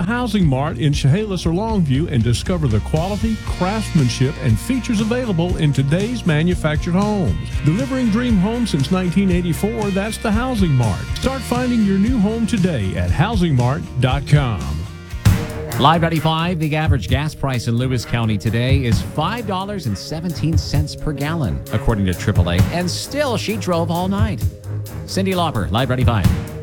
Housing Mart in Chehalis or Longview and discover the quality, craftsmanship, and features available in today's manufactured homes. Delivering dream homes since 1984, that's the Housing Mart. Start finding your new home today at housingmart.com. Live 95, the average gas price in Lewis County today is $5.17 per gallon, according to AAA, and still she drove all night. Cindy Lauper, Live 95.